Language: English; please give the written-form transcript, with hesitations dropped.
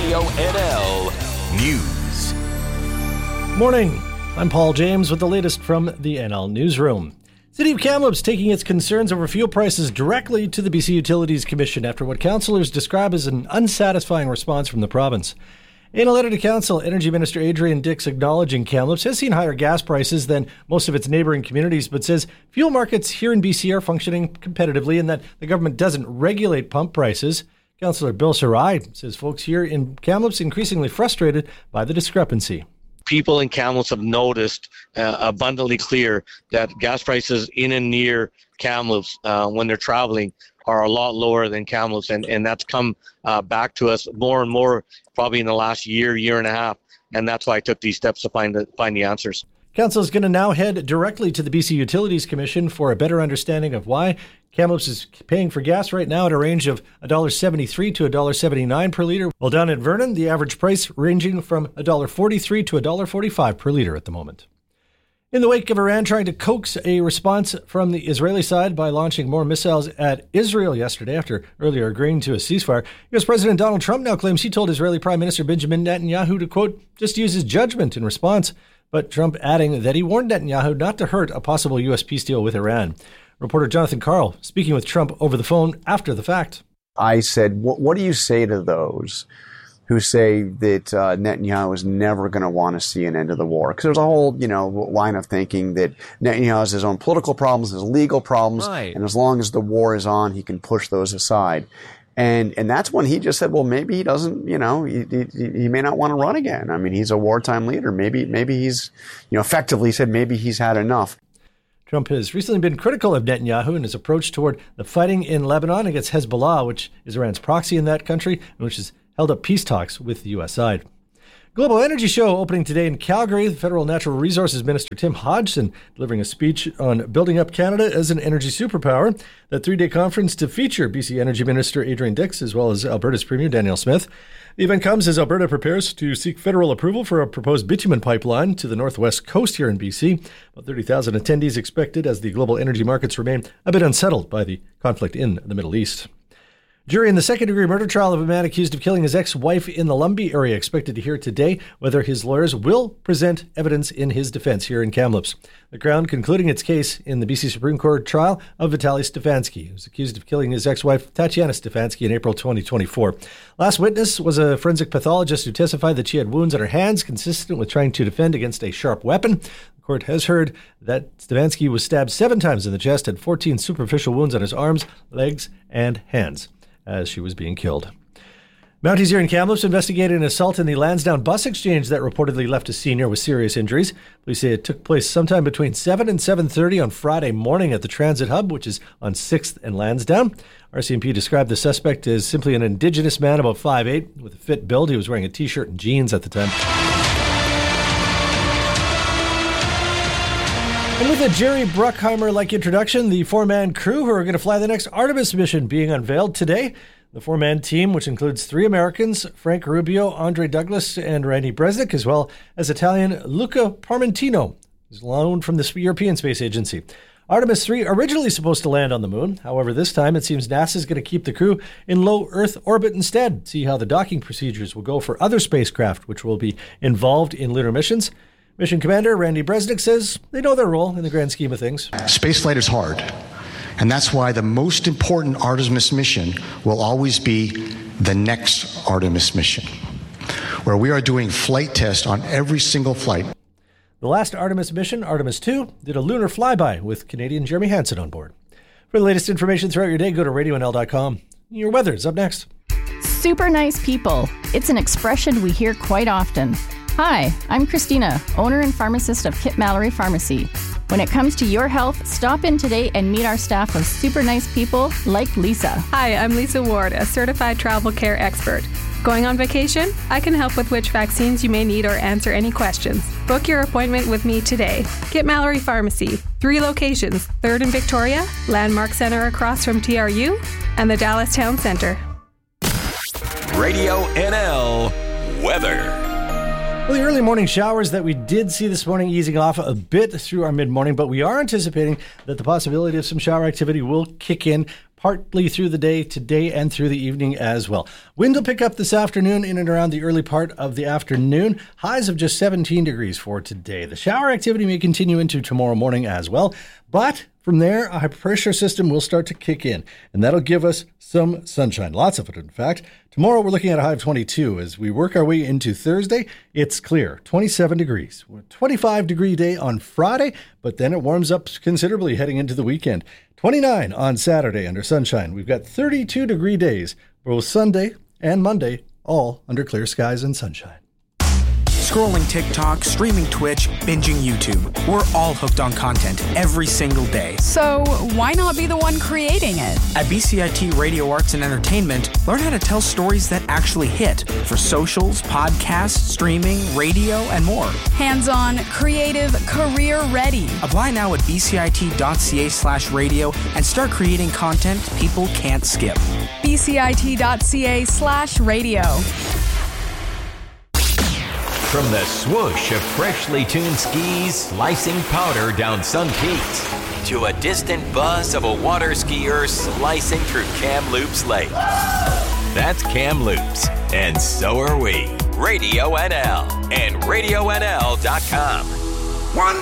Radio NL News. Morning. I'm Paul James with the latest from the NL Newsroom. City of Kamloops taking its concerns over fuel prices directly to the BC Utilities Commission after what councillors describe as an unsatisfying response from the province. In a letter to Council, Energy Minister Adrian Dix acknowledging Kamloops has seen higher gas prices than most of its neighbouring communities, but says fuel markets here in BC are functioning competitively and that the government doesn't regulate pump prices. Councillor Bill Sarai says folks here in Kamloops increasingly frustrated by the discrepancy. People in Kamloops have noticed abundantly clear that gas prices in and near Kamloops when they're traveling are a lot lower than Kamloops, and that's come back to us more and more probably in the last year and a half, and that's why I took these steps to find the answers. Council is going to now head directly to the BC Utilities Commission for a better understanding of why Kamloops is paying for gas right now at a range of $1.73 to $1.79 per litre, while down at Vernon, the average price ranging from $1.43 to $1.45 per litre at the moment. In the wake of Iran trying to coax a response from the Israeli side by launching more missiles at Israel yesterday after earlier agreeing to a ceasefire, U.S. President Donald Trump now claims he told Israeli Prime Minister Benjamin Netanyahu to, quote, just use his judgment in response. But Trump adding that he warned Netanyahu not to hurt a possible U.S. peace deal with Iran. Reporter Jonathan Carl speaking with Trump over the phone after the fact. I said, what do you say to those who say that Netanyahu is never going to want to see an end of the war? Because there's a whole, line of thinking that Netanyahu has his own political problems, his legal problems, right. And as long as the war is on, he can push those aside. And that's when he just said, well, maybe he doesn't, he may not want to run again. I mean, he's a wartime leader. Maybe he's, effectively said maybe he's had enough. Trump has recently been critical of Netanyahu and his approach toward the fighting in Lebanon against Hezbollah, which is Iran's proxy in that country, and which has held up peace talks with the U.S. side. Global Energy Show opening today in Calgary. The Federal Natural Resources Minister Tim Hodgson delivering a speech on building up Canada as an energy superpower. That three-day conference to feature BC Energy Minister Adrian Dix as well as Alberta's Premier Danielle Smith. The event comes as Alberta prepares to seek federal approval for a proposed bitumen pipeline to the northwest coast here in BC. About 30,000 attendees expected as the global energy markets remain a bit unsettled by the conflict in the Middle East. Jury in the second-degree murder trial of a man accused of killing his ex-wife in the Lumby area expected to hear today whether his lawyers will present evidence in his defense here in Kamloops. The Crown concluding its case in the BC Supreme Court trial of Vitaly Stefanski, who was accused of killing his ex-wife Tatiana Stefanski in April 2024. Last witness was a forensic pathologist who testified that she had wounds on her hands consistent with trying to defend against a sharp weapon. The court has heard that Stefanski was stabbed 7 times in the chest, had 14 superficial wounds on his arms, legs, and hands as she was being killed. Mounties here in Kamloops investigated an assault in the Lansdowne bus exchange that reportedly left a senior with serious injuries. Police say it took place sometime between 7 and 7:30 on Friday morning at the Transit Hub, which is on 6th and Lansdowne. RCMP described the suspect as simply an Indigenous man about 5'8", with a fit build. He was wearing a T-shirt and jeans at the time. And with a Jerry Bruckheimer-like introduction, the 4-man crew who are going to fly the next Artemis mission being unveiled today. The 4-man team, which includes 3 Americans, Frank Rubio, Andre Douglas, and Randy Bresnik, as well as Italian Luca Parmentino, who's loaned from the European Space Agency. Artemis 3 originally supposed to land on the moon. However, this time it seems NASA is going to keep the crew in low Earth orbit instead. See how the docking procedures will go for other spacecraft, which will be involved in lunar missions. Mission Commander Randy Bresnik says they know their role in the grand scheme of things. Spaceflight is hard, and that's why the most important Artemis mission will always be the next Artemis mission, where we are doing flight tests on every single flight. The last Artemis mission, Artemis 2, did a lunar flyby with Canadian Jeremy Hansen on board. For the latest information throughout your day, go to radionl.com. Your weather is up next. Super nice people. It's an expression we hear quite often. Hi, I'm Christina, owner and pharmacist of Kit Mallory Pharmacy. When it comes to your health, stop in today and meet our staff of super nice people like Lisa. Hi, I'm Lisa Ward, a certified travel care expert. Going on vacation? I can help with which vaccines you may need or answer any questions. Book your appointment with me today. Kit Mallory Pharmacy, 3 locations, 3rd and Victoria, Landmark Center across from TRU, and the Dallas Town Center. Radio NL Weather. Well, the early morning showers that we did see this morning easing off a bit through our mid-morning, but we are anticipating that the possibility of some shower activity will kick in partly through the day today and through the evening as well. Wind will pick up this afternoon in and around the early part of the afternoon. Highs of just 17 degrees for today. The shower activity may continue into tomorrow morning as well, but from there, a high pressure system will start to kick in, and that'll give us some sunshine. Lots of it, in fact. Tomorrow, we're looking at a high of 22. As we work our way into Thursday, it's clear, 27 degrees. 25-degree day on Friday, but then it warms up considerably heading into the weekend. 29 on Saturday under sunshine. We've got 32-degree days, both Sunday and Monday, all under clear skies and sunshine. Scrolling TikTok, streaming Twitch, binging YouTube. We're all hooked on content every single day. So why not be the one creating it? At BCIT Radio Arts and Entertainment, learn how to tell stories that actually hit for socials, podcasts, streaming, radio, and more. Hands-on, creative, career-ready. Apply now at bcit.ca/radio and start creating content people can't skip. bcit.ca/radio. From the swoosh of freshly tuned skis slicing powder down Sun Peaks to a distant buzz of a water skier slicing through Kamloops Lake. That's Kamloops, and so are we. Radio NL and RadioNL.com.